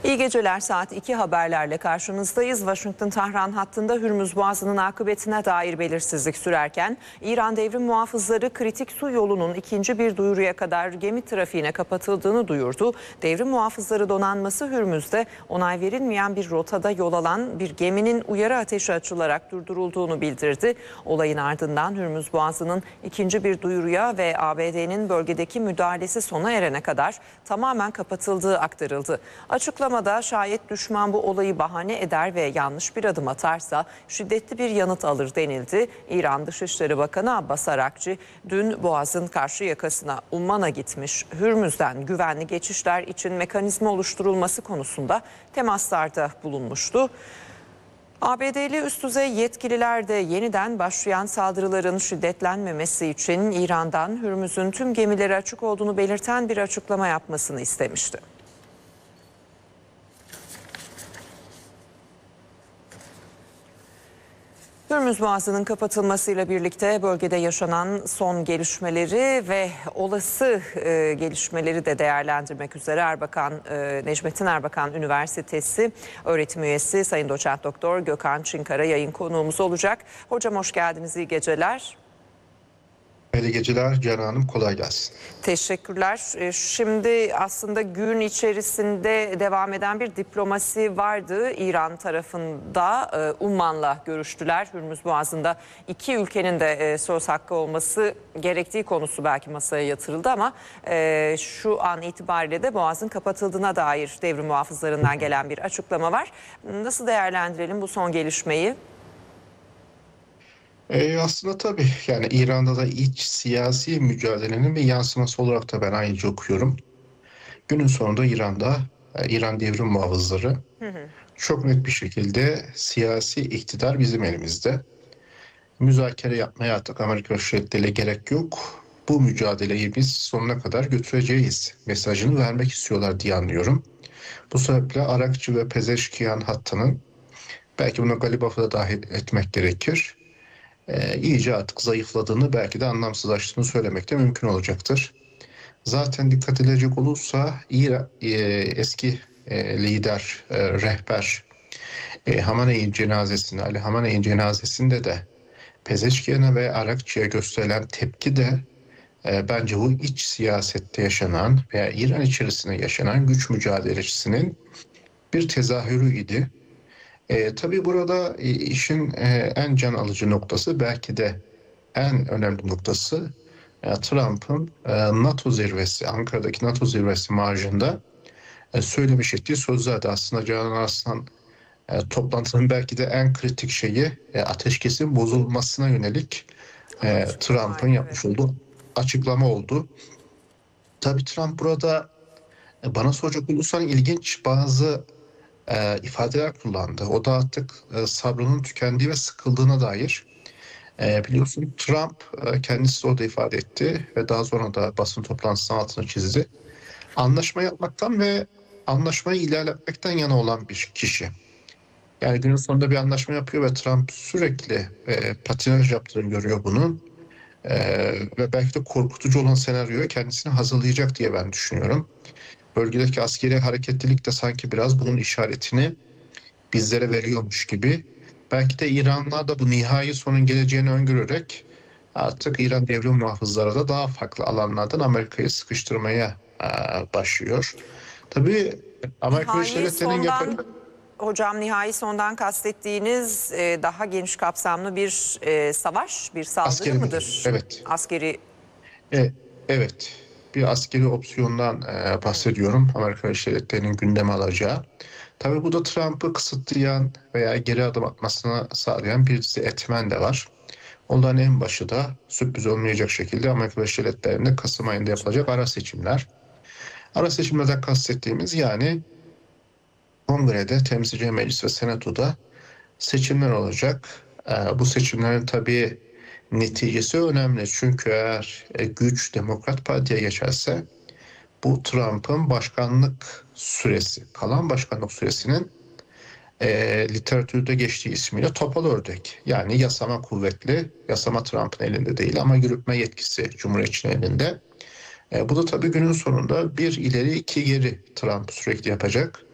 İyi geceler, saat 2 haberlerle karşınızdayız. Washington-Tahran hattında Hürmüz Boğazı'nın akıbetine dair belirsizlik sürerken İran devrim muhafızları kritik su yolunun ikinci bir duyuruya kadar gemi trafiğine kapatıldığını duyurdu. Devrim muhafızları donanması Hürmüz'de onay verilmeyen bir rotada yol alan bir geminin uyarı ateşi açılarak durdurulduğunu bildirdi. Olayın ardından Hürmüz Boğazı'nın ikinci bir duyuruya ve ABD'nin bölgedeki müdahalesi sona erene kadar tamamen kapatıldığı aktarıldı. Açıklamada şayet düşman bu olayı bahane eder ve yanlış bir adım atarsa şiddetli bir yanıt alır denildi. İran Dışişleri Bakanı Abbas Arakçı dün Boğaz'ın karşı yakasına Umman'a gitmiş. Hürmüz'den güvenli geçişler için mekanizma oluşturulması konusunda temaslarda bulunmuştu. ABD'li üst düzey yetkililer de yeniden başlayan saldırıların şiddetlenmemesi için İran'dan Hürmüz'ün tüm gemileri açık olduğunu belirten bir açıklama yapmasını istemişti. Hürmüz Boğazı'nın kapatılmasıyla birlikte bölgede yaşanan son gelişmeleri ve olası gelişmeleri de değerlendirmek üzere Necmettin Erbakan Üniversitesi öğretim üyesi Sayın Doçent Doktor Gökhan Çınkara yayın konuğumuz olacak. Hocam hoş geldiniz, iyi geceler. İyi geceler Canan Hanım, kolay gelsin. Teşekkürler. Şimdi aslında gün içerisinde devam eden bir diplomasi vardı. İran tarafında Umman'la görüştüler. Hürmüz Boğazı'nda iki ülkenin de söz hakkı olması gerektiği konusu belki masaya yatırıldı ama şu an itibariyle de Boğaz'ın kapatıldığına dair devrim muhafızlarından gelen bir açıklama var. Nasıl değerlendirelim bu son gelişmeyi? Aslında tabii yani İran'da da iç siyasi mücadelenin bir yansıması olarak da ben aynıca okuyorum. Günün sonunda İran'da İran devrim muhafızları çok net bir şekilde siyasi iktidar bizim elimizde. Müzakere yapmaya artık Amerika Birleşik Devletleri'yle gerek yok. Bu mücadeleyi biz sonuna kadar götüreceğiz mesajını vermek istiyorlar diye anlıyorum. Bu sebeple Arakçı ve Pezeşkiyan hattının, belki buna Galibaf'ı da dahil etmek gerekir, iyice artık zayıfladığını, belki de anlamsızlaştığını söylemek de mümkün olacaktır. Zaten dikkat edilecek olursa eski lider, rehber Hamaney'in cenazesinde, Ali Hamaney'in cenazesinde de Pezeşkiyan'a ve Arakçı'ya gösterilen tepki de bence bu iç siyasette yaşanan veya İran içerisinde yaşanan güç mücadelesinin bir tezahürü idi. Tabii burada işin en can alıcı noktası, belki de en önemli noktası, Trump'ın NATO zirvesi, Ankara'daki NATO zirvesi marjında söylemiş ettiği sözlerdi. Aslında Canan Arslan toplantının belki de en kritik şeyi ateşkesin bozulmasına yönelik Trump'ın yapmış olduğu açıklama oldu. Tabii Trump burada bana soracak olursan ilginç bazı ifadeler kullandı. O da artık sabrının tükendiği ve sıkıldığına dair. Biliyorsun Trump kendisi orada ifade etti ve daha sonra da basın toplantısının altını çizdi. Anlaşma yapmaktan ve anlaşmayı ilerletmekten yana olan bir kişi. Yani günün sonunda bir anlaşma yapıyor ve Trump sürekli patinaj yaptığını görüyor bunun. Ve belki de korkutucu olan senaryoyu kendisine hazırlayacak diye ben düşünüyorum. Bölgedeki askeri hareketlilik de sanki biraz bunun işaretini bizlere veriyormuş gibi. Belki de İranlılar da bu nihai sonun geleceğini öngörerek artık İran devrim muhafızları da daha farklı alanlardan Amerika'yı sıkıştırmaya başlıyor. Tabii Amerika Birleşik Devletleri'nin yapacağı... Hocam, nihai sondan kastettiğiniz daha geniş kapsamlı bir savaş, bir saldırı askeri mıdır? Evet. Askeri. Evet. Bir askeri opsiyondan bahsediyorum. Amerika Birleşik Devletleri'nin gündeme alacağı. Tabii bu da Trump'ı kısıtlayan veya geri adım atmasını sağlayan bir dizi etmen de var. Onların en başı da sürpriz olmayacak şekilde Amerika Birleşik Devletleri'nde Kasım ayında yapılacak ara seçimler. Ara seçimlerden kastettiğimiz yani Kongre'de, Temsilciler Meclisi ve Senato'da seçimler olacak. Bu seçimlerin tabii neticesi önemli. Çünkü eğer güç Demokrat Parti'ye geçerse bu Trump'ın başkanlık süresi, kalan başkanlık süresinin literatürde geçtiği ismiyle topal ördek. Yani yasama kuvvetli, yasama Trump'ın elinde değil ama yürütme yetkisi Cumhuriyetçinin elinde. Bu da tabii günün sonunda bir ileri iki geri Trump sürekli yapacak.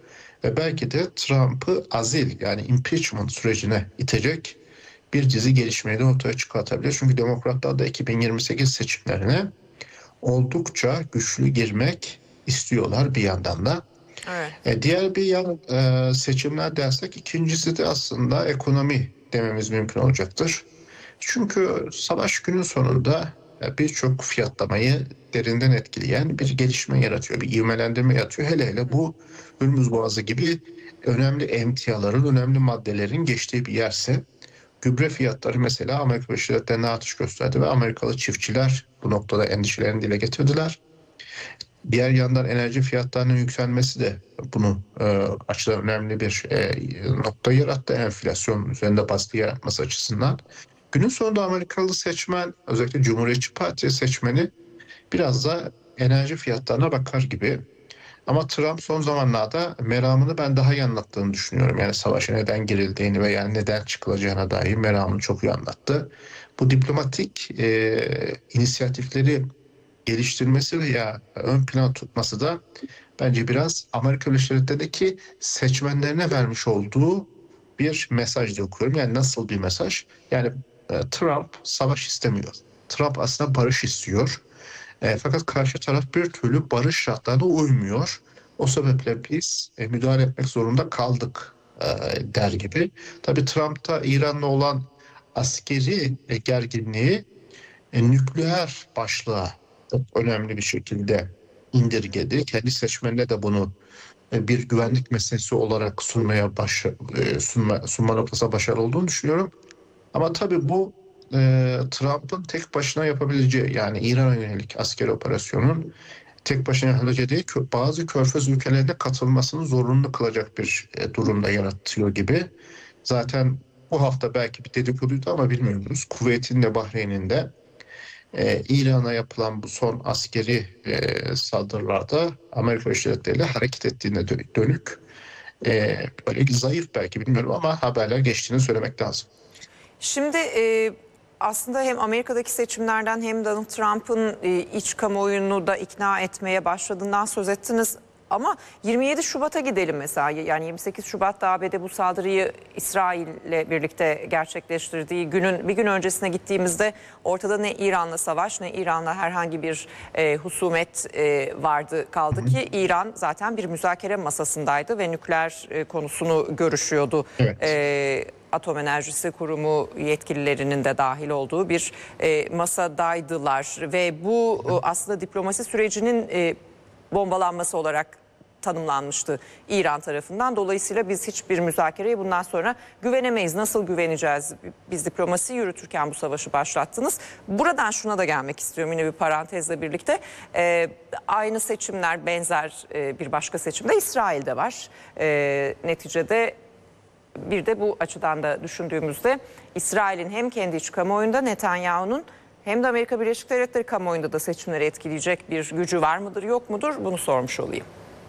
ve belki de Trump'ı azil yani impeachment sürecine itecek bir dizi gelişmeyi de ortaya çıkartabilir. Çünkü Demokratlar da 2028 seçimlerine oldukça güçlü girmek istiyorlar bir yandan da. Evet. Diğer bir yan seçimler dersek ikincisi de aslında ekonomi dememiz mümkün olacaktır. Çünkü savaş günün sonunda birçok fiyatlamayı derinden etkileyen bir gelişme yaratıyor, bir ivmelendirme yaratıyor. Hele hele bu Hürmüz Boğazı gibi önemli emtiaların, önemli maddelerin geçtiği bir yerse gübre fiyatları mesela Amerika Birleşik Devletleri'ne artış gösterdi ve Amerikalı çiftçiler bu noktada endişelerini dile getirdiler. Diğer yandan enerji fiyatlarının yükselmesi de bunu açıdan önemli bir nokta yarattı. Enflasyon üzerinde baskı yaratması açısından. Günün sonunda Amerikalı seçmen, özellikle Cumhuriyetçi Parti seçmeni biraz da enerji fiyatlarına bakar gibi. Ama Trump son zamanlarda meramını ben daha iyi anlattığını düşünüyorum. Yani savaşa neden girildiğini ve yani neden çıkılacağına dair meramını çok iyi anlattı. Bu diplomatik inisiyatifleri geliştirmesi veya ön plan tutması da bence biraz Amerika Birleşik Devletleri'ndeki seçmenlerine vermiş olduğu bir mesaj diye okuyorum. Yani nasıl bir mesaj? Yani Trump savaş istemiyor. Trump aslında barış istiyor. Fakat karşı taraf bir türlü barış şartlarına uymuyor. O sebeple biz müdahale etmek zorunda kaldık der gibi. Tabii Trump'ta İran'la olan askeri gerginliği nükleer başlığa çok önemli bir şekilde indirgedi. Kendi seçmenine de bunu bir güvenlik meselesi olarak sunma noktasında başarılı olduğunu düşünüyorum. Ama tabii bu Trump'ın tek başına yapabileceği yani İran'a yönelik askeri operasyonun tek başına yapabileceği değil, bazı körfez ülkelerine katılmasını zorunlu kılacak bir durumda yaratıyor gibi. Zaten bu hafta belki bir dedikoduydu ama bilmiyoruz. Kuveyt'in de Bahreyn'in de İran'a yapılan bu son askeri saldırılarda Amerika Birleşik Devletleri ile hareket ettiğine dönük böyle zayıf belki bilmiyorum ama haberler geçtiğini söylemek lazım. Şimdi aslında hem Amerika'daki seçimlerden hem Donald Trump'ın iç kamuoyunu da ikna etmeye başladığından söz ettiniz. Ama 27 Şubat'a gidelim mesela. Yani 28 Şubat'ta ABD bu saldırıyı İsrail'le birlikte gerçekleştirdiği günün bir gün öncesine gittiğimizde ortada ne İran'la savaş ne İran'la herhangi bir husumet vardı kaldı ki İran zaten bir müzakere masasındaydı ve nükleer konusunu görüşüyordu. Evet. Atom Enerjisi Kurumu yetkililerinin de dahil olduğu bir masadaydılar ve bu aslında diplomasi sürecinin bombalanması olarak tanımlanmıştı İran tarafından. Dolayısıyla biz hiçbir müzakereye bundan sonra güvenemeyiz. Nasıl güveneceğiz? Biz diplomasi yürütürken bu savaşı başlattınız. Buradan şuna da gelmek istiyorum yine bir parantezle birlikte. Aynı seçimler benzer bir başka seçimde İsrail'de var. Neticede bir de bu açıdan da düşündüğümüzde İsrail'in hem kendi iç kamuoyunda Netanyahu'nun hem de Amerika Birleşik Devletleri kamuoyunda da seçimleri etkileyecek bir gücü var mıdır yok mudur bunu sormuş olayım.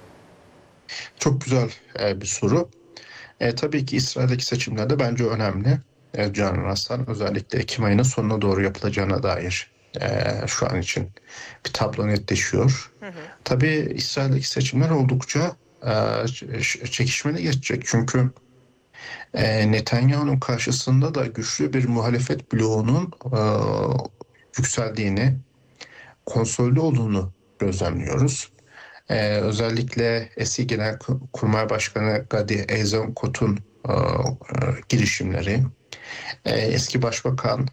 Çok güzel bir soru. Tabii ki İsrail'deki seçimlerde bence önemli. Can Rastan özellikle Ekim ayının sonuna doğru yapılacağına dair şu an için bir tablo netleşiyor. Tabii İsrail'deki seçimler oldukça çekişmeli geçecek. Çünkü Netanyahu'nun karşısında da güçlü bir muhalefet bloğunun yükseldiğini, konsolide olduğunu gözlemliyoruz. Özellikle eski Genelkurmay Başkanı Gadi Eisenkot'un girişimleri, eski Başbakan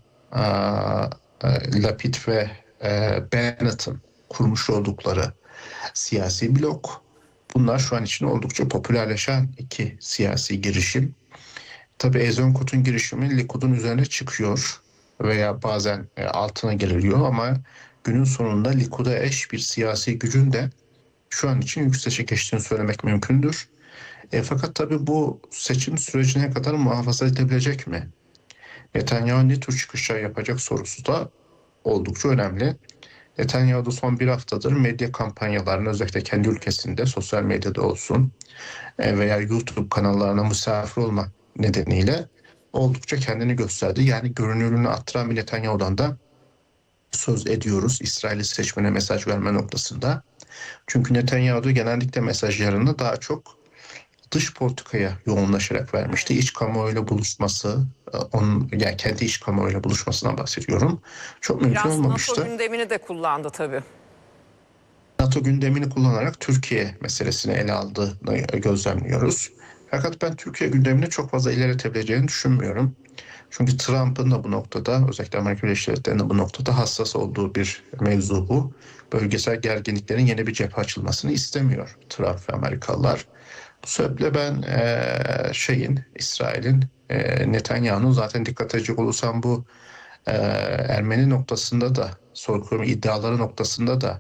Lapid ve Bennett'ın kurmuş oldukları siyasi blok, bunlar şu an için oldukça popülerleşen iki siyasi girişim. Tabii Eisenkot'un girişimi Likud'un üzerine çıkıyor veya bazen altına geliriyor ama günün sonunda Likud'a eş bir siyasi gücün de şu an için yükselişe geçtiğini söylemek mümkündür. Fakat tabii bu seçim sürecine kadar muhafaza edilebilecek mi? Netanyahu ne tür çıkışlar yapacak sorusu da oldukça önemli. Netanyahu da son bir haftadır medya kampanyalarını özellikle kendi ülkesinde sosyal medyada olsun veya YouTube kanallarına misafir olma nedeniyle oldukça kendini gösterdi. Yani görünürlüğünü arttıran bir Netanyahu'dan da söz ediyoruz İsrail'i seçmene mesaj verme noktasında. Çünkü Netanyahu genellikle mesajlarını daha çok dış politikaya yoğunlaşarak vermişti. İç kamuoyuyla buluşması, yani kendi iç kamuoyuyla buluşmasından bahsediyorum. Çok mümkün Biraz NATO olmamıştı. gündemini de kullandı tabii. NATO gündemini kullanarak Türkiye meselesini ele aldığını gözlemliyoruz. Fakat ben Türkiye gündemini çok fazla ilerletebileceğini düşünmüyorum. Çünkü Trump'ın da bu noktada, özellikle Amerika Birleşik Devletleri'nin bu noktada hassas olduğu bir mevzu bu. Bölgesel gerginliklerin yeni bir cephe açılmasını istemiyor Trump ve Amerikalılar. Bu sebeple ben İsrail'in, Netanyahu'nun, zaten dikkat edecek olursam bu Ermeni noktasında da, soykırım iddiaları noktasında da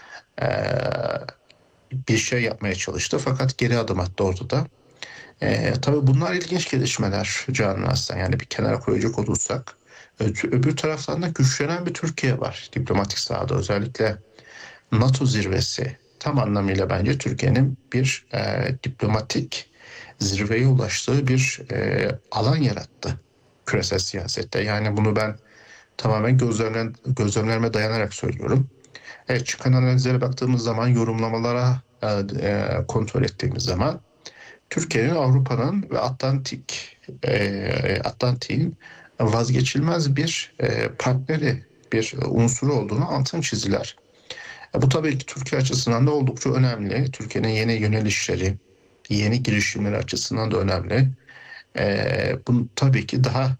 bir şey yapmaya çalıştı. Fakat geri adım attı orada da. Tabii bunlar ilginç gelişmeler Canan Aslan. Yani bir kenara koyacak olursak. Öbür taraftan da güçlenen bir Türkiye var diplomatik sahada. Özellikle NATO zirvesi tam anlamıyla bence Türkiye'nin bir diplomatik zirveye ulaştığı bir alan yarattı küresel siyasette. Yani bunu ben tamamen gözlemlerime dayanarak söylüyorum. Evet, çıkan analizlere baktığımız zaman, yorumlamalara kontrol ettiğimiz zaman Türkiye'nin Avrupa'nın ve Atlantik'in vazgeçilmez bir partneri, bir unsuru olduğunu altın çizdiler. Bu tabii ki Türkiye açısından da oldukça önemli. Türkiye'nin yeni yönelişleri, yeni girişimleri açısından da önemli. Bunu tabii ki daha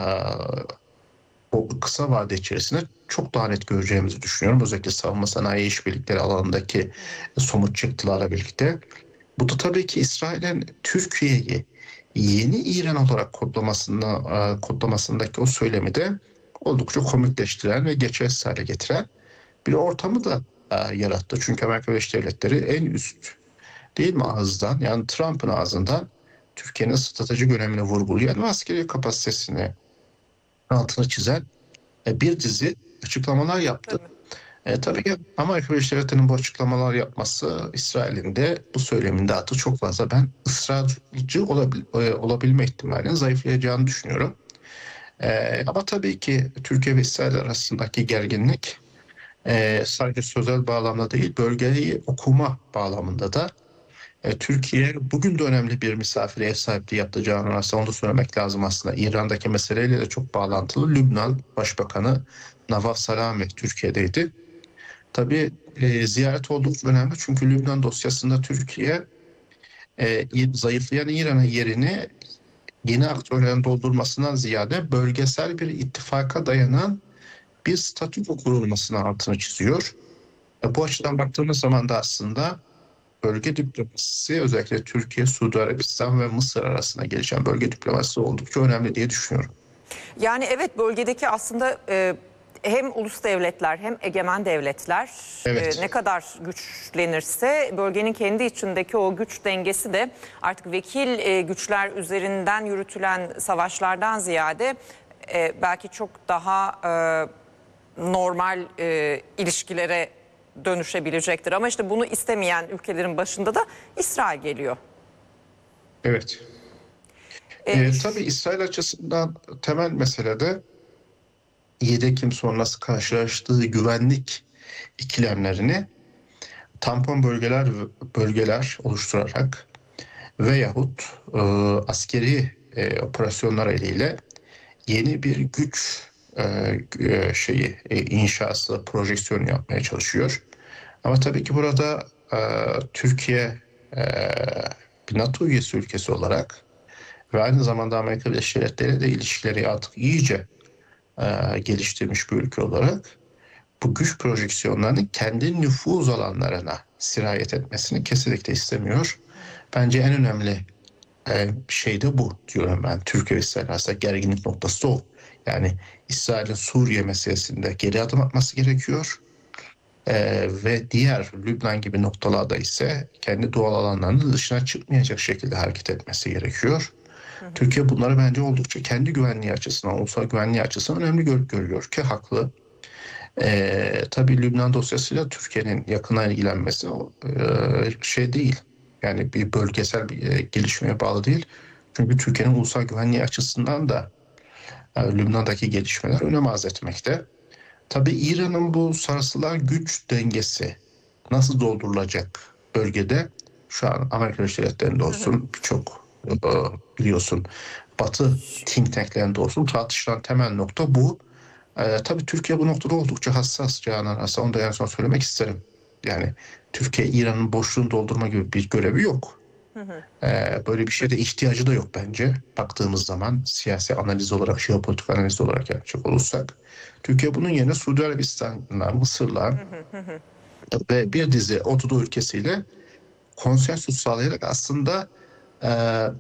o kısa vade içerisinde çok daha net göreceğimizi düşünüyorum. Özellikle savunma sanayi işbirlikleri alanındaki somut çıktılarla birlikte. Bu da tabii ki İsrail'in Türkiye'yi yeni İran olarak kodlamasındaki o söylemi de oldukça komikleştiren ve geçersiz hale getiren bir ortamı da yarattı. Çünkü Amerika Birleşik Devletleri en üst, değil mi, ağızdan, yani Trump'ın ağzından Türkiye'nin stratejik önemini vurgulayan ve askeri kapasitesini altını çizen bir dizi açıklamalar yaptı. Tabii ki Amerika Birleşik Devletleri'nin bu açıklamalar yapması, İsrail'in de bu söyleminde artık çok fazla ben ısrarcı olabilme ihtimalinin zayıflayacağını düşünüyorum. Ama tabii ki Türkiye ve İsrail arasındaki gerginlik sadece sözel bağlamda değil, bölgeyi okuma bağlamında da Türkiye bugün de önemli bir misafire ev sahipliği yaptığı, Canan Arslan, onu da söylemek lazım aslında. İran'daki meseleyle de çok bağlantılı. Lübnan Başbakanı Nawaf Salami Türkiye'deydi. Tabii ziyaret oldukça önemli, çünkü Lübnan dosyasında Türkiye zayıflayan İran'ın yerini yeni aktörlerin doldurmasından ziyade bölgesel bir ittifaka dayanan bir statü kurulmasına altını çiziyor. Bu açıdan baktığımız zaman da aslında bölge diplomasisi, özellikle Türkiye, Suudi Arabistan ve Mısır arasında gelişen bölge diplomasisi oldukça önemli diye düşünüyorum. Yani evet, bölgedeki aslında hem ulus devletler hem egemen devletler Evet. ne kadar güçlenirse bölgenin kendi içindeki o güç dengesi de artık vekil güçler üzerinden yürütülen savaşlardan ziyade belki çok daha normal ilişkilere dönüşebilecektir. Ama işte bunu istemeyen ülkelerin başında da İsrail geliyor. Evet. Tabii İsrail açısından temel mesele de 7 Ekim sonrası karşılaştığı güvenlik ikilemlerini tampon bölgeler oluşturarak veyahut askeri operasyonlar eliyle yeni bir güç inşası, projeksiyonu yapmaya çalışıyor. Ama tabii ki burada Türkiye bir NATO üyesi ülkesi olarak ve aynı zamanda Amerika Birleşik Devletleri de ilişkileri artık iyice geliştirmiş bir ülke olarak bu güç projeksiyonlarının kendi nüfuz alanlarına sirayet etmesini kesinlikle istemiyor. Bence en önemli şey de bu diyorum ben. Türkiye ve İsrail arasında gerginlik noktası o. Yani İsrail'in Suriye meselesinde geri adım atması gerekiyor. Ve diğer Lübnan gibi noktalarda ise kendi doğal alanlarının dışına çıkmayacak şekilde hareket etmesi gerekiyor. Türkiye bunları bence oldukça kendi güvenliği açısından, ulusal güvenliği açısından önemli görüyor ki haklı. Tabii Lübnan dosyasıyla Türkiye'nin yakından ilgilenmesi değil. Yani bir bölgesel bir gelişmeye bağlı değil. Çünkü Türkiye'nin ulusal güvenliği açısından da Lübnan'daki gelişmeler önem arz etmekte. Tabii İran'ın bu sarsılan güç dengesi nasıl doldurulacak bölgede? Şu an Amerika Birleşik Devletleri'nde olsun, birçok biliyorsun Batı think tanklerinde olsun tartışılan temel nokta bu. Tabii Türkiye bu noktada oldukça hassas Canan. Aslında onu da en son söylemek isterim. Yani Türkiye İran'ın boşluğunu doldurma gibi bir görevi yok. Böyle bir şeye de ihtiyacı da yok bence. Baktığımız zaman siyasi analiz olarak, jeopolitik analiz olarak yapacak olursak. Türkiye bunun yerine Suudi Arabistan'la, Mısır'la ve bir dizi Orta Doğu ülkesiyle konsensus sağlayarak aslında e,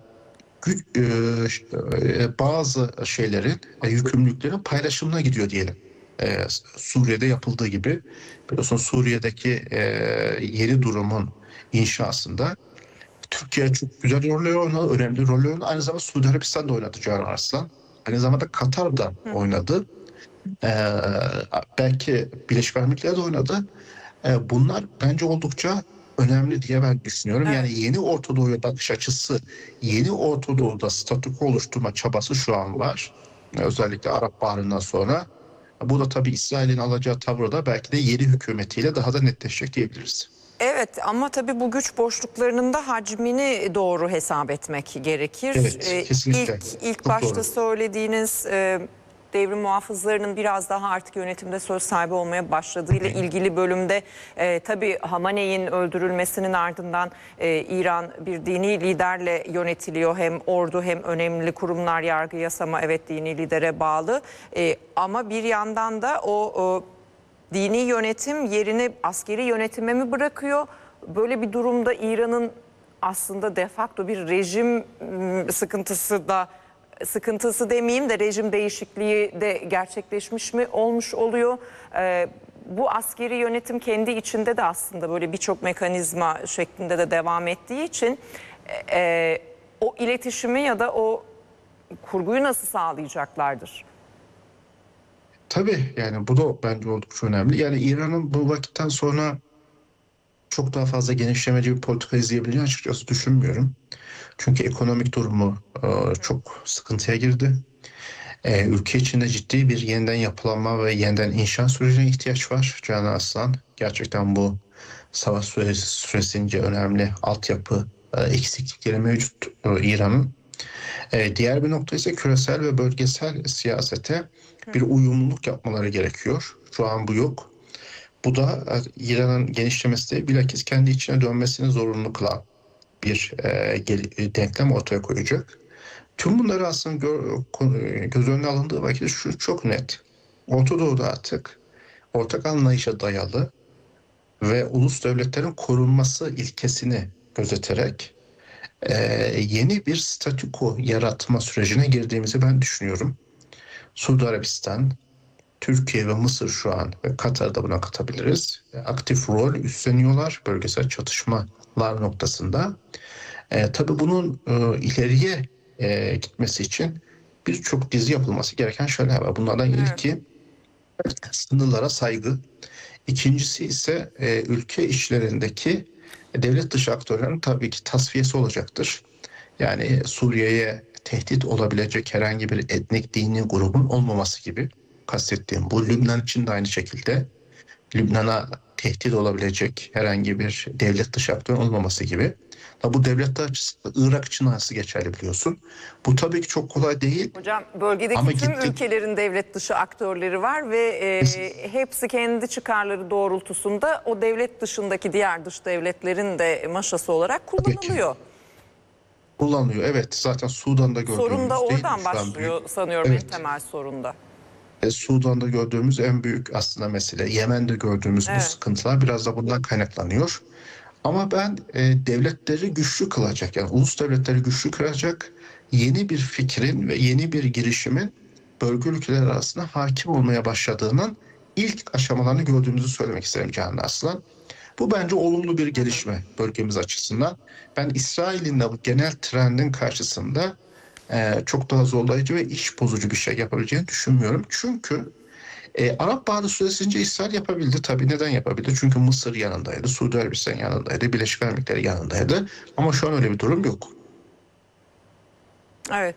bazı şeylerin, yükümlülüklerin paylaşımına gidiyor diyelim. Suriye'de yapıldığı gibi. Biliyorsun Suriye'deki yeni durumun inşasında Türkiye çok güzel roller oynadı, önemli roller oynadı. Aynı zamanda Suudi Arabistan da oynadı Canan Arslan. Aynı zamanda Katar da oynadı. Ee, belki Birleşik Arap Emirlikleri de oynadı. Bunlar bence oldukça önemli diye ben düşünüyorum. Evet. Yani yeni Orta Doğu'ya bakış açısı, yeni Orta Doğu'da statüko oluşturma çabası şu an var. Özellikle Arap Baharı'ndan sonra. Bu da tabii İsrail'in alacağı tavır da belki de yeni hükümetiyle daha da netleşecek diyebiliriz. Evet, ama tabii bu güç boşluklarının da hacmini doğru hesap etmek gerekir. Evet, kesinlikle. İlk Çok başta doğru. söylediğiniz devrim muhafızlarının biraz daha artık yönetimde söz sahibi olmaya başladığıyla ilgili bölümde tabii Hamaney'in öldürülmesinin ardından İran bir dini liderle yönetiliyor. Hem ordu hem önemli kurumlar, yargı, yasama, evet, dini lidere bağlı. Ama bir yandan da o dini yönetim yerini askeri yönetime mi bırakıyor? Böyle bir durumda İran'ın aslında de facto bir rejim sıkıntısı demeyeyim de rejim değişikliği de gerçekleşmiş mi olmuş oluyor? Bu askeri yönetim kendi içinde de aslında böyle birçok mekanizma şeklinde de devam ettiği için o iletişimi ya da o kurguyu nasıl sağlayacaklardır? Tabii yani bu da bence oldukça önemli. Yani İran'ın bu vakitten sonra çok daha fazla genişlemeci bir politika izleyebileceğini açıkçası düşünmüyorum. Çünkü ekonomik durumu çok sıkıntıya girdi. Ülke içinde ciddi bir yeniden yapılanma ve yeniden inşa sürecine ihtiyaç var Canan Aslan. Gerçekten bu savaş süresince önemli altyapı eksiklikleri mevcut İran'ın. Diğer bir nokta ise küresel ve bölgesel siyasete bir uyumluluk yapmaları gerekiyor. Şu an bu yok. Bu da İran'ın genişlemesi de bilakis kendi içine dönmesini zorunlu kılan bir denklem ortaya koyacak. Tüm bunları aslında göz önüne alındığı vakit şu çok net. Orta Doğu'da artık ortak anlayışa dayalı ve ulus devletlerin korunması ilkesini gözeterek yeni bir statüko yaratma sürecine girdiğimizi ben düşünüyorum. Suudi Arabistan, Türkiye ve Mısır şu an ve Katar'da buna katabiliriz. Aktif rol üstleniyorlar bölgesel çatışmalar noktasında. Tabii bunun ileriye gitmesi için birçok dizi yapılması gereken şeyler var. Bunlardan ilki sınırlara saygı. İkincisi ise ülke içlerindeki devlet dışı aktörlerin tabii ki tasfiyesi olacaktır. Yani Suriye'ye tehdit olabilecek herhangi bir etnik dini grubun olmaması gibi kastettiğim bu. Lübnan için de aynı şekilde Lübnan'a tehdit olabilecek herhangi bir devlet dışı aktör olmaması gibi. Bu devlet açısından Irak için nasıl geçerli biliyorsun. Bu tabii ki çok kolay değil. Hocam, bölgedeki Ama tüm ülkelerin devlet dışı aktörleri var ve hepsi kendi çıkarları doğrultusunda o devlet dışındaki diğer dış devletlerin de maşası olarak kullanılıyor. Kullanılıyor. Evet, zaten Sudan'da gördüğümüz Sorun da değil mi oradan şu an başlıyor büyük? sanıyorum, Evet. en temel sorunda. Sudan'da gördüğümüz en büyük aslında mesele. Yemen'de gördüğümüz bu Evet. sıkıntılar biraz da bundan kaynaklanıyor. Ama ben devletleri güçlü kılacak, yani ulus devletleri güçlü kılacak yeni bir fikrin ve yeni bir girişimin bölge ülkeler arasında hakim olmaya başladığının ilk aşamalarını gördüğümüzü söylemek isterim Canan Aslan. Bu bence olumlu bir gelişme bölgemiz açısından. Ben İsrail'in de bu genel trendin karşısında çok daha zorlayıcı ve iş bozucu bir şey yapabileceğini düşünmüyorum. Çünkü Arap Baharı süresince İsrail yapabildi. Tabii neden yapabildi? Çünkü Mısır yanındaydı, Suudi Arabistan yanındaydı, Birleşik Arap Emirlikleri yanındaydı. Ama şu an öyle bir durum yok. Evet.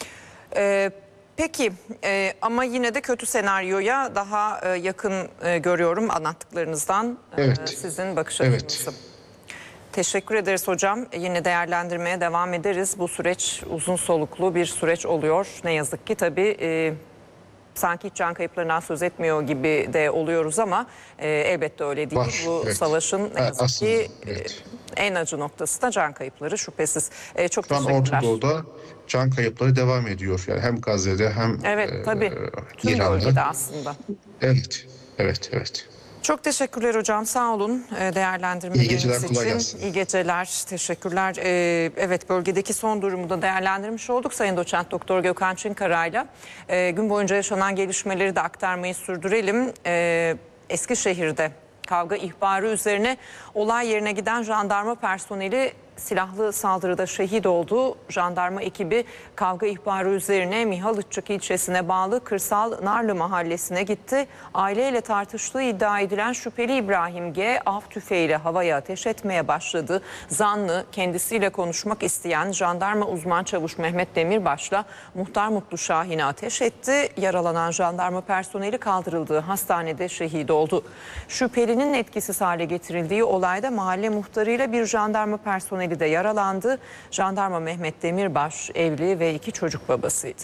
Peki ama yine de kötü senaryoya daha yakın görüyorum anlattıklarınızdan Evet. sizin bakış Evet. açınızı. Teşekkür ederiz hocam. Yine değerlendirmeye devam ederiz. Bu süreç uzun soluklu bir süreç oluyor. Ne yazık ki tabii sanki hiç can kayıplarından söz etmiyor gibi de oluyoruz ama elbette öyle değil. Var, Bu evet. savaşın ne yazık Aslında, ki evet. en acı noktası da can kayıpları şüphesiz. Çok Şu an teşekkürler. Orta Doğu'da can kayıpları devam ediyor. Yani hem Gazze'de hem Evet tabii. Tüm İran'da. bölgede aslında. Evet, evet, evet. Çok teşekkürler hocam. Sağ olun değerlendirmeleriniz İyi geceler, için. kolay gelsin. İyi geceler. Teşekkürler. Evet, bölgedeki son durumu da değerlendirmiş olduk. Sayın Doçent Doktor Gökhan Çinkara'yla gün boyunca yaşanan gelişmeleri de aktarmayı sürdürelim. Eskişehir'de kavga ihbarı üzerine olay yerine giden jandarma personeli silahlı saldırıda şehit oldu. Jandarma ekibi kavga ihbarı üzerine Mihalıççık ilçesine bağlı Kırsal Narlı mahallesine gitti. Aileyle tartıştığı iddia edilen şüpheli İbrahim G. av tüfeğiyle havaya ateş etmeye başladı. Zanlı kendisiyle konuşmak isteyen jandarma uzman çavuş Mehmet Demirbaş'la muhtar Mutlu Şahin'e ateş etti. Yaralanan jandarma personeli kaldırıldığı hastanede şehit oldu. Şüphelinin etkisiz hale getirildiği olayda mahalle muhtarıyla bir jandarma personeli de yaralandı. Jandarma Mehmet Demirbaş evli ve 2 çocuk babasıydı.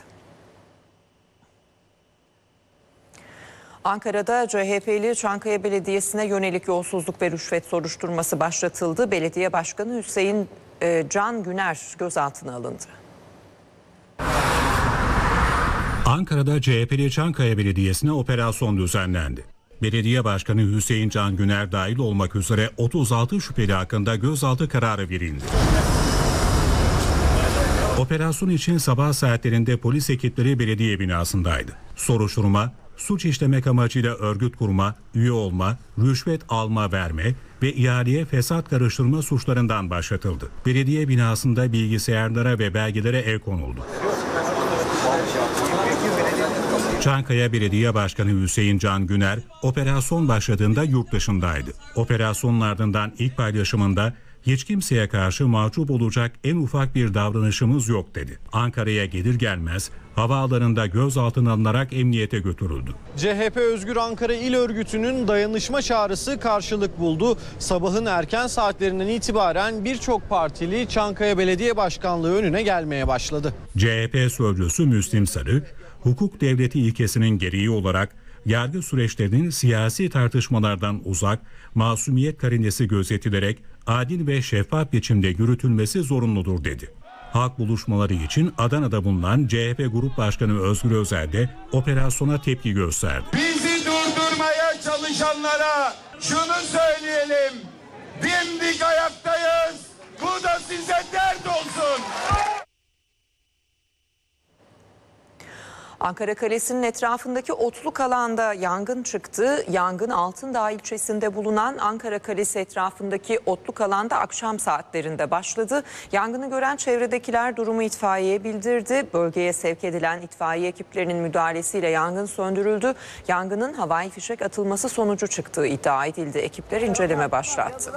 Ankara'da CHP'li Çankaya Belediyesi'ne yönelik yolsuzluk ve rüşvet soruşturması başlatıldı. Belediye Başkanı Hüseyin Can Güner gözaltına alındı. Ankara'da CHP'li Çankaya Belediyesi'ne operasyon düzenlendi. Belediye Başkanı Hüseyin Can Güner dahil olmak üzere 36 şüpheli hakkında gözaltı kararı verildi. Operasyon için sabah saatlerinde polis ekipleri belediye binasındaydı. Soruşturma, suç işlemek amacıyla örgüt kurma, üye olma, rüşvet alma verme ve ihaleye fesat karıştırma suçlarından başlatıldı. Belediye binasında bilgisayarlara ve belgelere el konuldu. Çankaya Belediye Başkanı Hüseyin Can Güner operasyon başladığında yurt dışındaydı. Operasyonun ardından ilk paylaşımında hiç kimseye karşı mahcup olacak en ufak bir davranışımız yok dedi. Ankara'ya gelir gelmez havaalanında gözaltına alınarak emniyete götürüldü. CHP Özgür Ankara İl Örgütü'nün dayanışma çağrısı karşılık buldu. Sabahın erken saatlerinden itibaren birçok partili Çankaya Belediye Başkanlığı önüne gelmeye başladı. CHP sözcüsü Müslim Sarı, hukuk devleti ilkesinin gereği olarak yargı süreçlerinin siyasi tartışmalardan uzak, masumiyet karinesi gözetilerek adil ve şeffaf biçimde yürütülmesi zorunludur dedi. Halk buluşmaları için Adana'da bulunan CHP Grup Başkanı Özgür Özel de operasyona tepki gösterdi. Bizi durdurmaya çalışanlara şunu söyleyelim. Dimdik ayaktayız. Bu da size dert olsun. Ankara Kalesi'nin etrafındaki otluk alanda yangın çıktı. Yangın Altındağ ilçesinde bulunan Ankara Kalesi etrafındaki otluk alanda akşam saatlerinde başladı. Yangını gören çevredekiler durumu itfaiyeye bildirdi. Bölgeye sevk edilen itfaiye ekiplerinin müdahalesiyle yangın söndürüldü. Yangının havai fişek atılması sonucu çıktığı iddia edildi. Ekipler inceleme başlattı.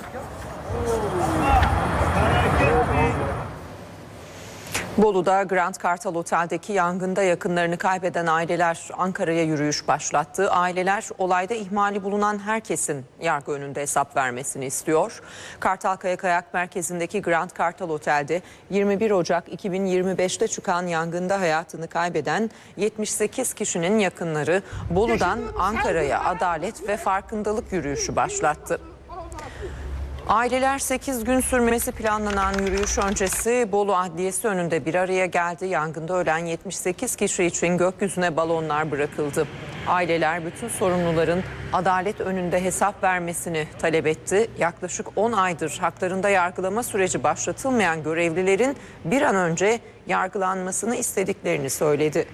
Bolu'da Grand Kartal Otel'deki yangında yakınlarını kaybeden aileler Ankara'ya yürüyüş başlattı. Aileler olayda ihmali bulunan herkesin yargı önünde hesap vermesini istiyor. Kartalkaya Kayak Merkezi'ndeki Grand Kartal Otel'de 21 Ocak 2025'te çıkan yangında hayatını kaybeden 78 kişinin yakınları Bolu'dan Ankara'ya adalet ve farkındalık yürüyüşü başlattı. Aileler 8 gün sürmesi planlanan yürüyüş öncesi Bolu Adliyesi önünde bir araya geldi. Yangında ölen 78 kişi için gökyüzüne balonlar bırakıldı. Aileler bütün sorumluların adalet önünde hesap vermesini talep etti. Yaklaşık 10 aydır haklarında yargılama süreci başlatılmayan görevlilerin bir an önce yargılanmasını istediklerini söyledi.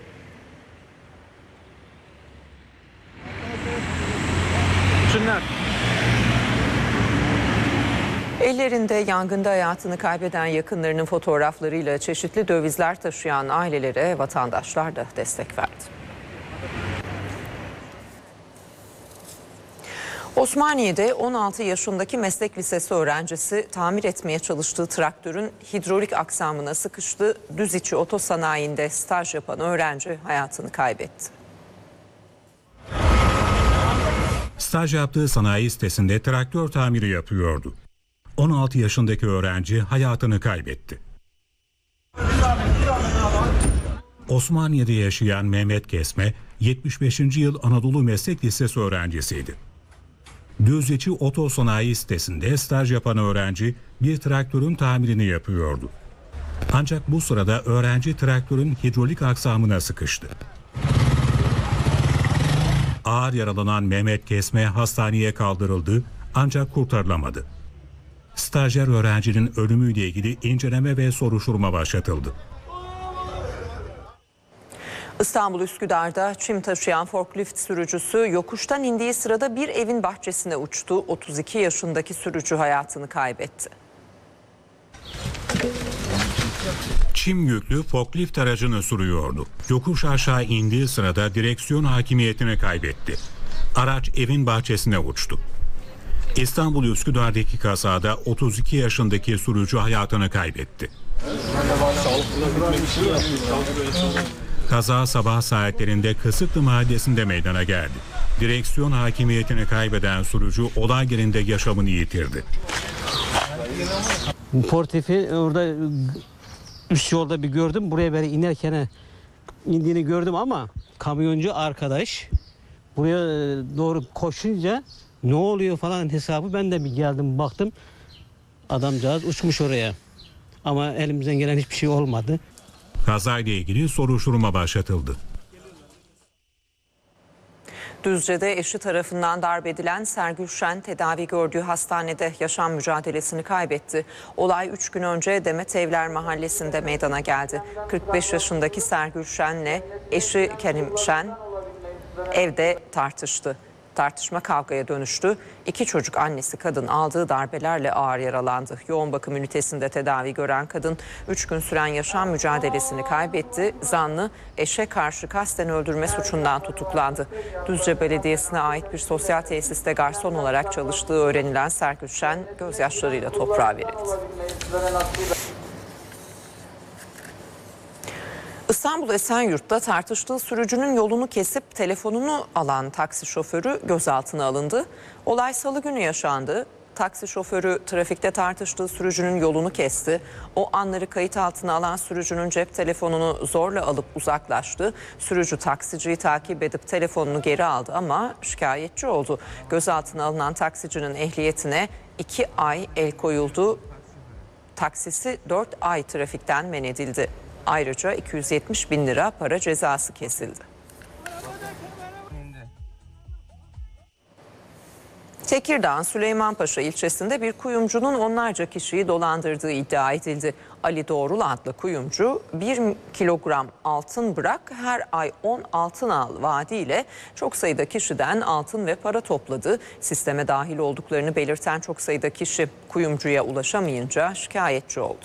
Ellerinde yangında hayatını kaybeden yakınlarının fotoğraflarıyla çeşitli dövizler taşıyan ailelere vatandaşlar da destek verdi. Osmaniye'de 16 yaşındaki meslek lisesi öğrencisi tamir etmeye çalıştığı traktörün hidrolik aksamına sıkıştı. Düziçi Otosanayi'nde staj yapan öğrenci hayatını kaybetti. Staj yaptığı sanayi sitesinde traktör tamiri yapıyordu. 16 yaşındaki öğrenci hayatını kaybetti. Osmaniye'de yaşayan Mehmet Kesme, 75. yıl Anadolu Meslek Lisesi öğrencisiydi. Düzceçi Otosanayi sitesinde staj yapan öğrenci bir traktörün tamirini yapıyordu. Ancak bu sırada öğrenci traktörün hidrolik aksamına sıkıştı. Ağır yaralanan Mehmet Kesme hastaneye kaldırıldı ancak kurtarılamadı. Stajyer öğrencinin ölümüyle ilgili inceleme ve soruşturma başlatıldı. İstanbul Üsküdar'da çim taşıyan forklift sürücüsü yokuştan indiği sırada bir evin bahçesine uçtu. 32 yaşındaki sürücü hayatını kaybetti. Çim yüklü forklift aracını sürüyordu. Yokuş aşağı indiği sırada direksiyon hakimiyetini kaybetti. Araç evin bahçesine uçtu. İstanbul Üsküdar'daki kazada 32 yaşındaki sürücü hayatını kaybetti. Kaza sabah saatlerinde Kısıklı Mahallesi'nde meydana geldi. Direksiyon hakimiyetini kaybeden sürücü olay yerinde yaşamını yitirdi. Portifi orada üst yolda bir gördüm. Buraya böyle inerken indiğini gördüm ama kamyoncu arkadaş buraya doğru koşunca ne oluyor falan hesabı ben de bir geldim baktım. Adamcağız uçmuş oraya. Ama elimizden gelen hiçbir şey olmadı. Kazayla ilgili soruşturma başlatıldı. Düzce'de eşi tarafından darp edilen Sergül Şen tedavi gördüğü hastanede yaşam mücadelesini kaybetti. Olay 3 gün önce Demet Evler Mahallesi'nde meydana geldi. 45 yaşındaki Sergül Şen'le eşi Kerim Şen evde tartıştı. Tartışma kavgaya dönüştü. 2 çocuk annesi kadın aldığı darbelerle ağır yaralandı. Yoğun bakım ünitesinde tedavi gören kadın 3 gün süren yaşam mücadelesini kaybetti. Zanlı eşe karşı kasten öldürme suçundan tutuklandı. Düzce Belediyesi'ne ait bir sosyal tesiste garson olarak çalıştığı öğrenilen Sergül Şen gözyaşlarıyla toprağa verildi. İstanbul Esenyurt'ta tartıştığı sürücünün yolunu kesip telefonunu alan taksi şoförü gözaltına alındı. Olay Salı günü yaşandı. Taksi şoförü trafikte tartıştığı sürücünün yolunu kesti. O anları kayıt altına alan sürücünün cep telefonunu zorla alıp uzaklaştı. Sürücü taksiciyi takip edip telefonunu geri aldı ama şikayetçi oldu. Gözaltına alınan taksicinin ehliyetine 2 ay el koyuldu. Taksisi 4 ay trafikten men edildi. Ayrıca 270 bin lira para cezası kesildi. Tekirdağ Süleymanpaşa ilçesinde bir kuyumcunun onlarca kişiyi dolandırdığı iddia edildi. Ali Doğrul adlı kuyumcu 1 kilogram altın bırak her ay 10 altın al vaadiyle çok sayıda kişiden altın ve para topladı. Sisteme dahil olduklarını belirten çok sayıda kişi kuyumcuya ulaşamayınca şikayetçi oldu.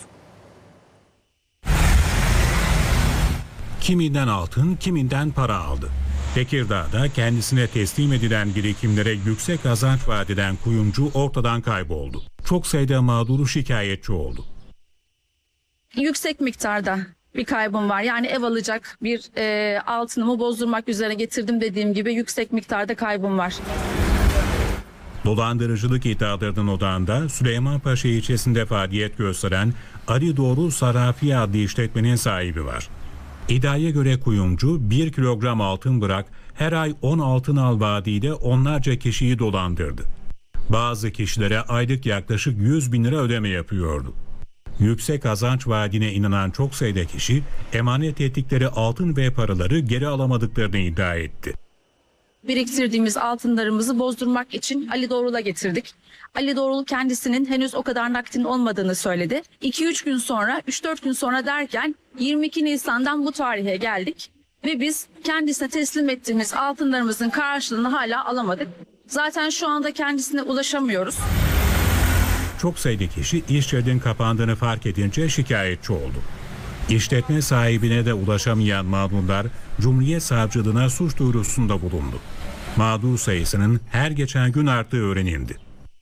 Kiminden altın, kiminden para aldı. Tekirdağ'da kendisine teslim edilen birikimlere yüksek kazanç vaat eden kuyumcu ortadan kayboldu. Çok sayıda mağduru şikayetçi oldu. Yüksek miktarda bir kaybım var. Yani ev alacak bir altınımı bozdurmak üzere getirdim dediğim gibi yüksek miktarda kaybım var. Dolandırıcılık iddialarının odağında Süleymanpaşa ilçesinde faaliyet gösteren Ali Doğru Sarafi adlı işletmenin sahibi var. İddiaya göre kuyumcu 1 kilogram altın bırak her ay 10 altın al vaadiyle onlarca kişiyi dolandırdı. Bazı kişilere aylık yaklaşık 100 bin lira ödeme yapıyordu. Yüksek kazanç vaadine inanan çok sayıda kişi emanet ettikleri altın ve paraları geri alamadıklarını iddia etti. Biriktirdiğimiz altınlarımızı bozdurmak için Ali Doğrul'a getirdik. Ali Doğrul kendisinin henüz o kadar nakdin olmadığını söyledi. 2-3 gün sonra, 3-4 gün sonra derken 22 Nisan'dan bu tarihe geldik. Ve biz kendisine teslim ettiğimiz altınlarımızın karşılığını hala alamadık. Zaten şu anda kendisine ulaşamıyoruz. Çok sayıda kişi iş yerinin kapandığını fark edince şikayetçi oldu. İşletme sahibine de ulaşamayan mağdurlar Cumhuriyet Savcılığına suç duyurusunda bulundu. Mağdur sayısının her geçen gün arttığı öğrenildi.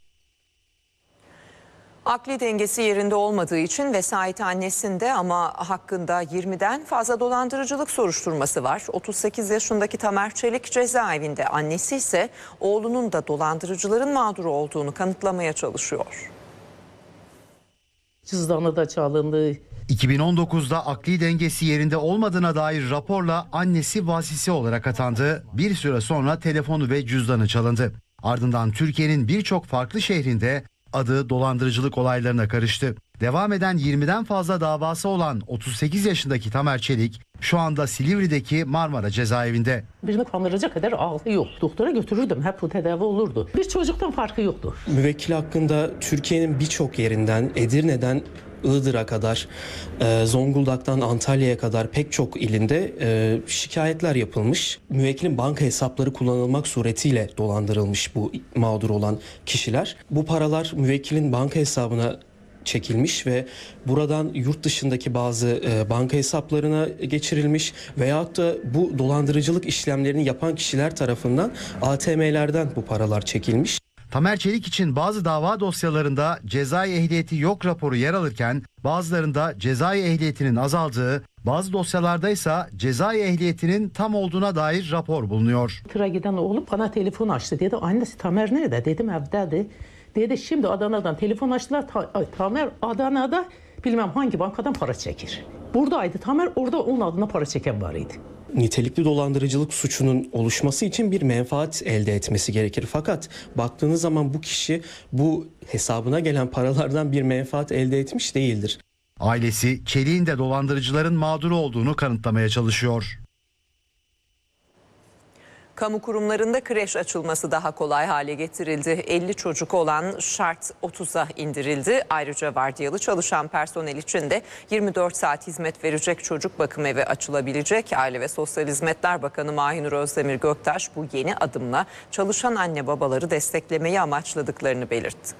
Akli dengesi yerinde olmadığı için vesayet annesinde ama hakkında 20'den fazla dolandırıcılık soruşturması var. 38 yaşındaki Tamer Çelik cezaevinde, annesi ise oğlunun da dolandırıcıların mağduru olduğunu kanıtlamaya çalışıyor. Cüzdanı da çalındı. 2019'da akli dengesi yerinde olmadığına dair raporla annesi vasisi olarak atandı. Bir süre sonra telefonu ve cüzdanı çalındı. Ardından Türkiye'nin birçok farklı şehrinde adı dolandırıcılık olaylarına karıştı. Devam eden 20'den fazla davası olan 38 yaşındaki Tamer Çelik şu anda Silivri'deki Marmara cezaevinde. Birini kandıracak kadar aklı yok. Doktora götürürdüm. Hep bu tedavi olurdu. Bir çocuktan farkı yoktu. Müvekkil hakkında Türkiye'nin birçok yerinden, Edirne'den Iğdır'a kadar, Zonguldak'tan Antalya'ya kadar pek çok ilinde şikayetler yapılmış. Müvekkilin banka hesapları kullanılmak suretiyle dolandırılmış bu mağdur olan kişiler. Bu paralar müvekkilin banka hesabına çekilmiş ve buradan yurt dışındaki bazı banka hesaplarına geçirilmiş veyahut da bu dolandırıcılık işlemlerini yapan kişiler tarafından ATM'lerden bu paralar çekilmiş. Tamer Çelik için bazı dava dosyalarında cezai ehliyeti yok raporu yer alırken bazılarında cezai ehliyetinin azaldığı, bazı dosyalarda ise cezai ehliyetinin tam olduğuna dair rapor bulunuyor. Tıra giden oğlum bana telefon açtı. Dedi annesi Tamer nerede? Dedim evdedir. Dedi şimdi Adana'dan telefon açtılar. Tamer Adana'da bilmem hangi bankadan para çekir. Buradaydı Tamer, orada onun adına para çeken var idi. Nitelikli dolandırıcılık suçunun oluşması için bir menfaat elde etmesi gerekir. Fakat baktığınız zaman bu kişi bu hesabına gelen paralardan bir menfaat elde etmiş değildir. Ailesi Çelik'in de dolandırıcıların mağduru olduğunu kanıtlamaya çalışıyor. Kamu kurumlarında kreş açılması daha kolay hale getirildi. 50 çocuk olan şart 30'a indirildi. Ayrıca vardiyalı çalışan personel için de 24 saat hizmet verecek çocuk bakım evi açılabilecek. Aile ve Sosyal Hizmetler Bakanı Mahinur Özdemir Göktaş bu yeni adımla çalışan anne babaları desteklemeyi amaçladıklarını belirtti.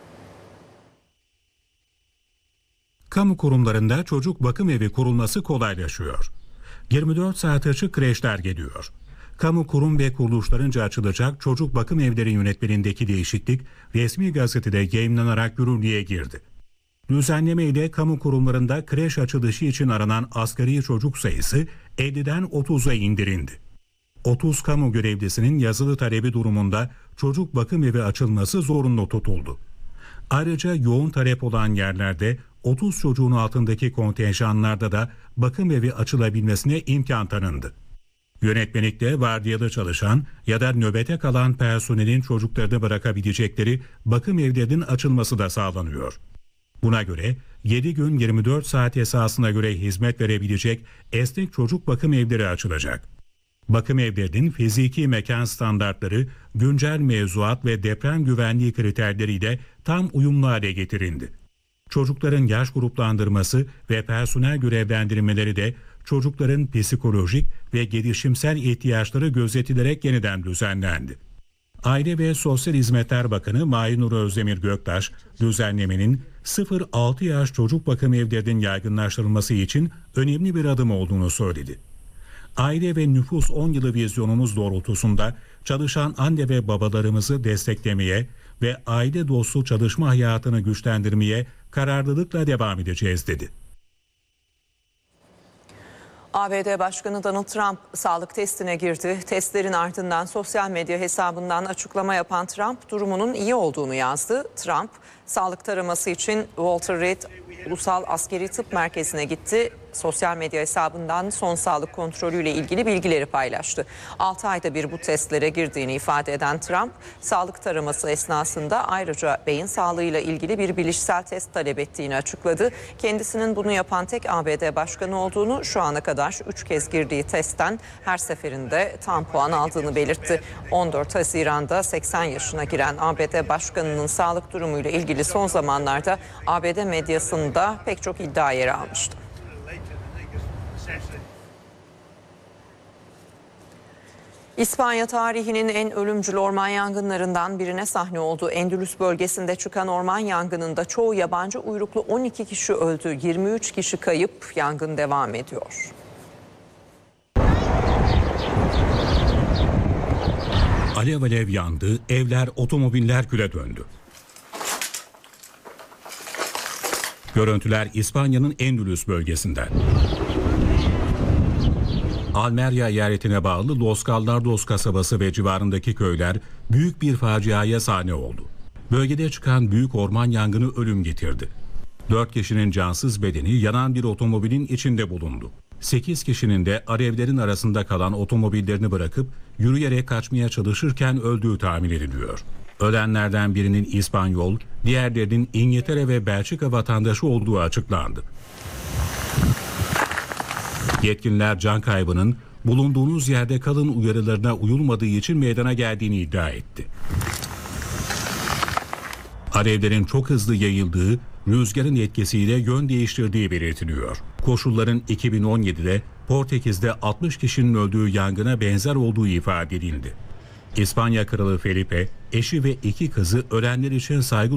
Kamu kurumlarında çocuk bakım evi kurulması kolaylaşıyor. 24 saat açık kreşler geliyor. Kamu kurum ve kuruluşlarınca açılacak çocuk bakım evleri yönetmeliğindeki değişiklik resmi gazetede yayımlanarak yürürlüğe girdi. Düzenleme ile kamu kurumlarında kreş açılışı için aranan asgari çocuk sayısı 50'den 30'a indirildi. 30 kamu görevlisinin yazılı talebi durumunda çocuk bakım evi açılması zorunlu tutuldu. Ayrıca yoğun talep olan yerlerde 30 çocuğun altındaki kontenjanlarda da bakım evi açılabilmesine imkan tanındı. Yönetmelikte vardiyalı çalışan ya da nöbete kalan personelin çocuklarını bırakabilecekleri bakım evlerinin açılması da sağlanıyor. Buna göre 7 gün 24 saat esasına göre hizmet verebilecek esnek çocuk bakım evleri açılacak. Bakım evlerinin fiziki mekan standartları, güncel mevzuat ve deprem güvenliği kriterleriyle tam uyumlu hale getirildi. Çocukların yaş gruplandırması ve personel görevlendirmeleri de çocukların psikolojik ve gelişimsel ihtiyaçları gözetilerek yeniden düzenlendi. Aile ve Sosyal Hizmetler Bakanı Mahinur Özdemir Göktaş, düzenlemenin 0-6 yaş çocuk bakım evlerinin yaygınlaştırılması için önemli bir adım olduğunu söyledi. Aile ve Nüfus 10 yılı vizyonumuz doğrultusunda çalışan anne ve babalarımızı desteklemeye ve aile dostu çalışma hayatını güçlendirmeye kararlılıkla devam edeceğiz dedi. ABD Başkanı Donald Trump sağlık testine girdi. Testlerin ardından sosyal medya hesabından açıklama yapan Trump durumunun iyi olduğunu yazdı. Trump sağlık taraması için Walter Reed Ulusal Askeri Tıp Merkezi'ne gitti. Sosyal medya hesabından son sağlık kontrolüyle ilgili bilgileri paylaştı. 6 ayda bir bu testlere girdiğini ifade eden Trump, sağlık taraması esnasında ayrıca beyin sağlığıyla ilgili bir bilişsel test talep ettiğini açıkladı. Kendisinin bunu yapan tek ABD başkanı olduğunu, şu ana kadar 3 kez girdiği testten her seferinde tam puan aldığını belirtti. 14 Haziran'da 80 yaşına giren ABD başkanının sağlık durumuyla ilgili son zamanlarda ABD medyasında pek çok iddia yer almıştı. İspanya tarihinin en ölümcül orman yangınlarından birine sahne olduğu Endülüs bölgesinde çıkan orman yangınında çoğu yabancı uyruklu 12 kişi öldü, 23 kişi kayıp, yangın devam ediyor. Alev alev yandı, evler, otomobiller küle döndü. Görüntüler İspanya'nın Endülüs bölgesinden. Almeria eyaletine bağlı Los Gallardos kasabası ve civarındaki köyler büyük bir faciaya sahne oldu. Bölgede çıkan büyük orman yangını ölüm getirdi. 4 kişinin cansız bedeni yanan bir otomobilin içinde bulundu. 8 kişinin de alevlerin arasında kalan otomobillerini bırakıp yürüyerek kaçmaya çalışırken öldüğü tahmin ediliyor. Ölenlerden birinin İspanyol, diğerlerinin İngiltere ve Belçika vatandaşı olduğu açıklandı. Yetkililer can kaybının bulunduğunuz yerde kalın uyarılarına uyulmadığı için meydana geldiğini iddia etti. Alevlerin çok hızlı yayıldığı, rüzgarın etkisiyle yön değiştirdiği belirtiliyor. Koşulların 2017'de Portekiz'de 60 kişinin öldüğü yangına benzer olduğu ifade edildi. İspanya Kralı Felipe, eşi ve 2 kızı ölenler için saygı